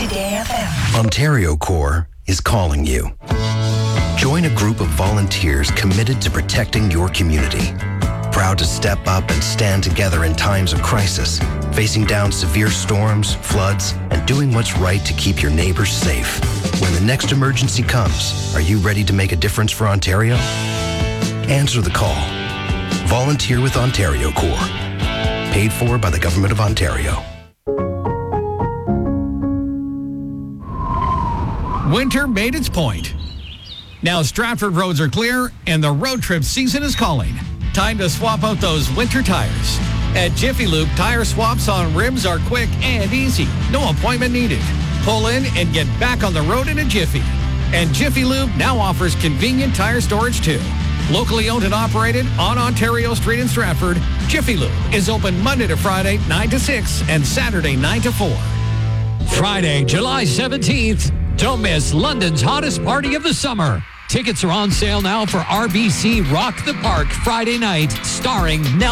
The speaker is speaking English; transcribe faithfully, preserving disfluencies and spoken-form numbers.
Everyday F M. Ontario Corps is calling you. Join a group of volunteers committed to protecting your community. Proud to step up and stand together in times of crisis, facing down severe storms, floods, and doing what's right to keep your neighbors safe. When the next emergency comes, are you ready to make a difference for Ontario? Answer the call. Volunteer with Ontario Corps. Paid for by the Government of Ontario. Winter made its point. Now Stratford roads are clear and the road trip season is calling. Time to swap out those winter tires. At Jiffy Lube, tire swaps on rims are quick and easy. No appointment needed. Pull in and get back on the road in a jiffy. And Jiffy Lube now offers convenient tire storage too. Locally owned and operated on Ontario Street in Stratford, Jiffy Lube is open Monday to Friday, nine to six, and Saturday, nine to four. Friday, July seventeenth. Don't miss London's hottest party of the summer. Tickets are on sale now for R B C Rock the Park Friday night, starring Nelly.